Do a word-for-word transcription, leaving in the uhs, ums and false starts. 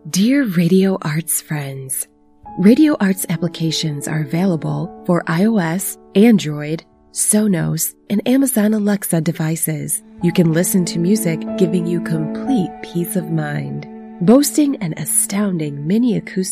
Dear Radio Arts friends, Radio Arts applications are available for iOS, Android, Sonos, and Amazon Alexa devices. You can listen to music giving you complete peace of mind. Boasting an astounding mini acoustic